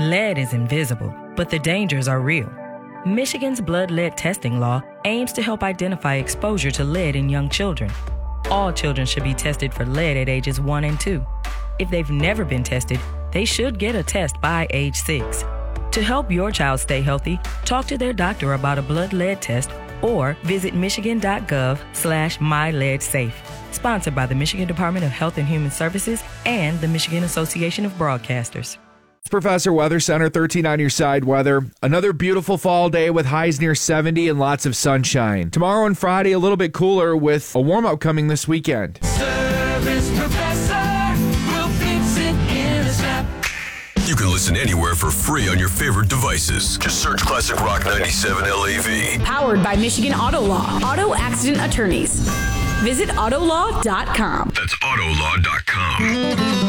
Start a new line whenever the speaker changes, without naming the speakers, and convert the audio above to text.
Lead is invisible, but the dangers are real. Michigan's blood lead testing law aims to help identify exposure to lead in young children. All children should be tested for lead at ages 1 and 2. If they've never been tested, they should get a test by age 6. To help your child stay healthy, talk to their doctor about a blood lead test or visit michigan.gov/myleadsafe. Sponsored by the Michigan Department of Health and Human Services and the Michigan Association of Broadcasters.
Professor Weather Center, 13 on your side weather. Another beautiful fall day with highs near 70 and lots of sunshine. Tomorrow and Friday, a little bit cooler with a warm-up coming this weekend.
Service Professor will fix it in a snap.
You can listen anywhere for free on your favorite devices. Just search Classic Rock 97 LAV.
Powered by Michigan Auto Law. Auto accident attorneys. Visit autolaw.com.
That's autolaw.com.